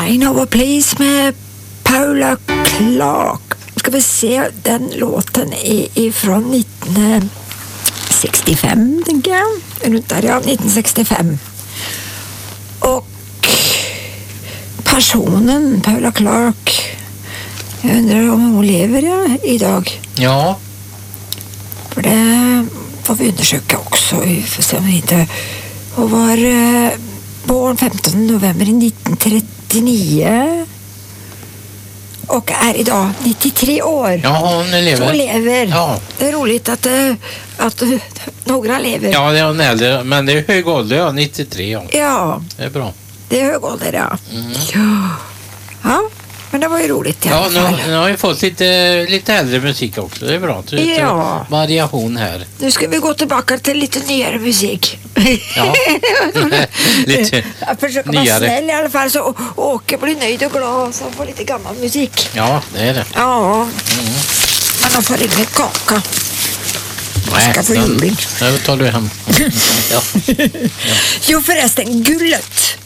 Line of a Place med Paula Clark. Ska vi se, den låten är ifrån 1965, tänker jag. Runt där, ja, 1965. Och personen, Paula Clark, jag undrar om hon lever idag. Ja. För det får vi undersöka också. För se om vi inte... Hon var barn 15 november 1939 och är idag 93 år. Ja, hon lever. Hon lever. Ja. Det är roligt att några lever. Ja, det är hon äldre, men det är hög ålder, ja, 93. Ja. Ja. Det är bra. Det är hög ålder, ja. Mm. Ja, men det var ju roligt i Ja, alla fall. nu har vi fått lite äldre musik också. Det är bra. Ja. Variation här. Nu ska vi gå tillbaka till lite nyare musik. Ja. Lite jag försöker nyare. vara snäll i alla fall så Åke blir nöjd och glad så han får lite gammal musik. Ja, det är det. Ja. Men han får ingen kaka. Nej, ska få juling. Nu tar du hem. Ja. Jo förresten, gullet.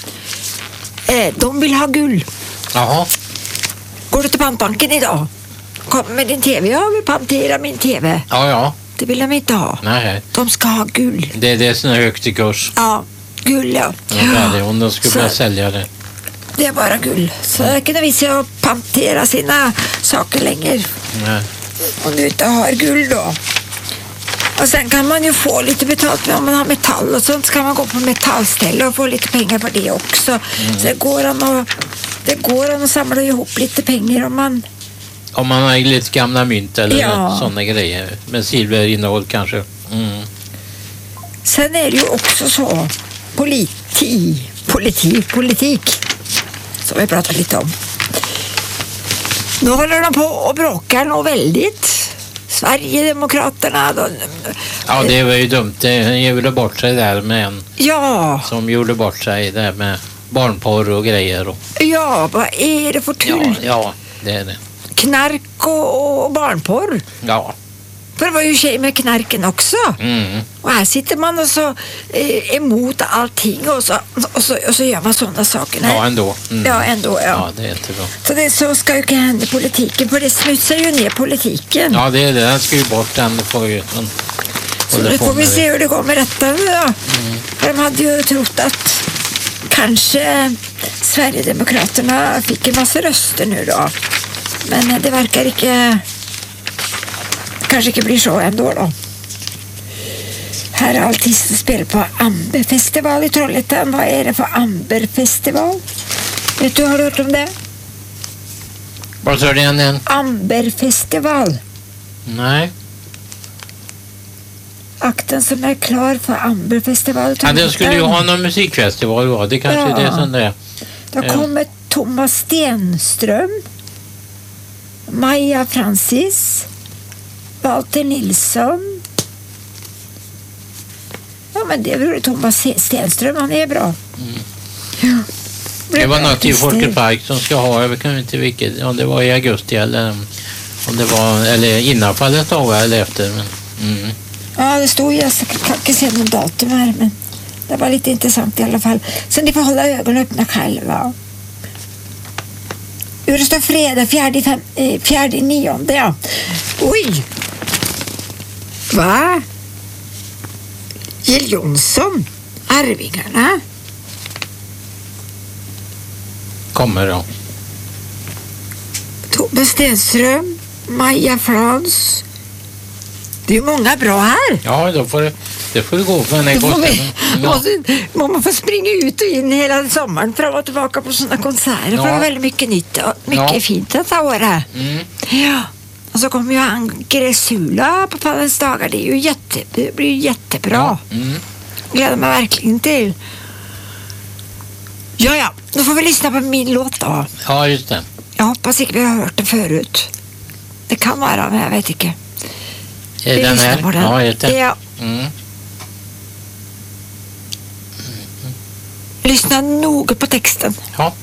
De vill ha gull. Jaha. Går du till pantbanken idag? Kom med din tv. Jag vill pantera min tv. Ja. Det vill de inte ha. Nej. De ska ha gull. Det är sån här högt i kurs. Ja, gull ja. Ja, det är om de skulle börja sälja det. Det är bara gull. Så där kan de visa pantera sina saker längre. Nej. Om du inte har gull då. Och sen kan man ju få lite betalt om man har metall och sånt. Så kan man gå på metallställe och få lite pengar för det också. Så det går an att samla ihop lite pengar om man har lite gamla mynt eller ja. sådana grejer. Med silverinnehåll kanske. Sen är det ju också så politik som vi pratar lite om. Nu håller de på och bråkar nog väldigt. Sverigedemokraterna. Ja, det var ju dumt. De gjorde bort sig där med en som gjorde bort sig där med barnporr och grejer. Ja, vad är det för tull? Ja, det är det. Knark och barnporr. Ja. För det var ju tjej med knarken också. Och här sitter man och så emot allting och så gör man sådana saker. Ja, ändå. Ja, ändå, ja. Ja, det är inte bra. Så det så ska ju hända i politiken, för det smutsar ju ner politiken. Ja, det är det. Den ska ju bort. Den får ju... Så nu får vi se hur det går med detta nu då. För de hade ju trott att kanske Sverigedemokraterna fick en massa röster nu då. Men det verkar kanske inte blir så ändå då. Här är artister spel på Amberfestival i Trollhättan. Vad är det för Amberfestival? Vet du, har du hört om det? Vad sa du igen? Amberfestival. Nej. Akten som är klar för Amberfestival. Ja, det skulle ju ha någon musikfestival va? Det kanske är det som det är. Då kommer Thomas Stenström, Maja Francis, Walter Nilsson. Ja, men det är väl Thomas Stenström, han är bra. Ja. Det var något i Folkets Park som ska ha, jag vet inte vilket, om det var i augusti eller om det var, eller innan fallet av eller efter. Men, Ja, det stod ju, jag kan inte se någon datum här, men det var lite intressant i alla fall. Så ni får hålla ögonen öppna själva. Hur det står fredag, 4/9, ja. Oj! Va? Jill Johnson, Arvingarna. kommer då. Thomas Stenström, Maja Frans. Det är många bra här. Ja, då får det får gå för den här kostnaden. Man får springa ut och in hela sommaren fram och tillbaka på sådana konserter. För det var väldigt mycket nytt och mycket fint detta året. Ja. Och så kommer ju han Gresula på Fallens dagar. Det är ju det blir jättebra. Gläder mig verkligen till. Ja, då får vi lyssna på min låt då. Ja, just det. Jag hoppas inte vi har hört den förut. Det kan vara, men jag vet inte. Är den här? Ja, är det. Ja. Lyssna noga på texten. Ja.